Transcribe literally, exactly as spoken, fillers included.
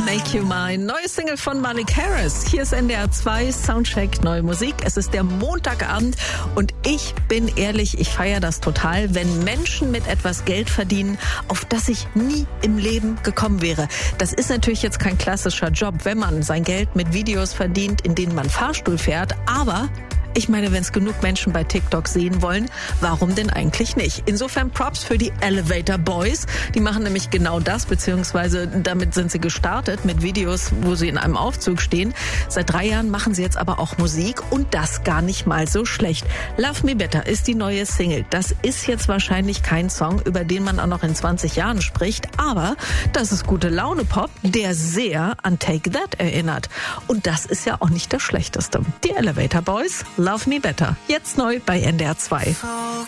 Make You Mine. Neue Single von Malik Harris. Hier ist N D R zwei Soundcheck, neue Musik. Es ist der Montagabend und ich bin ehrlich, ich feiere das total, wenn Menschen mit etwas Geld verdienen, auf das ich nie im Leben gekommen wäre. Das ist natürlich jetzt kein klassischer Job, wenn man sein Geld mit Videos verdient, in denen man Fahrstuhl fährt, aber ich meine, wenn es genug Menschen bei TikTok sehen wollen, warum denn eigentlich nicht? Insofern Props für die Elevator Boys. Die machen nämlich genau das, beziehungsweise damit sind sie gestartet mit Videos, wo sie in einem Aufzug stehen. Seit drei Jahren machen sie jetzt aber auch Musik und das gar nicht mal so schlecht. Love Me Better ist die neue Single. Das ist jetzt wahrscheinlich kein Song, über den man auch noch in zwanzig Jahren spricht, aber das ist gute Laune-Pop, der sehr an Take That erinnert. Und das ist ja auch nicht das Schlechteste. Die Elevator Boys, Love Me Better. Jetzt neu bei N D R zwei. So